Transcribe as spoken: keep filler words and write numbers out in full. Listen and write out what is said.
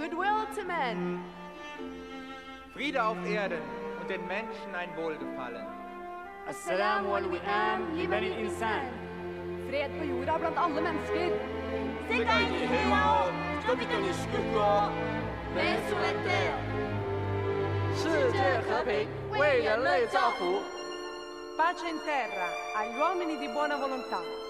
goodwill to men. Friede auf Erden und den Menschen ein Wohlgefallen. Assalamu alaikum liman insan. Fred på jorda blant alle mennesker. 世界に平和を、人々に祝福を。 Paix sur la terre. 世界和平，为人类造福。 Pace in terra agli uomini di buona volontà.